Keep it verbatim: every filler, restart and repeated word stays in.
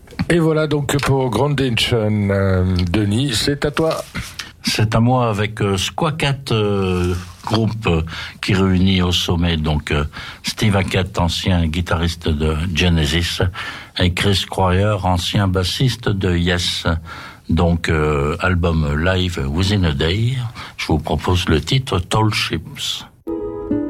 Et voilà donc pour Groundation. Euh, Denis, c'est à toi. C'est à moi avec euh, Squacat, euh, groupe euh, qui réunit au sommet donc euh, Steve Hackett, ancien guitariste de Genesis, et Chris Squire, ancien bassiste de Yes. Donc euh, album live Within a Day. Je vous propose le titre Tall Ships.